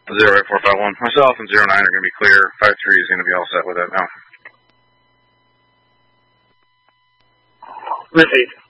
08451. Myself and 09 are going to be clear. 53 is going to be all set with that now. Repeat.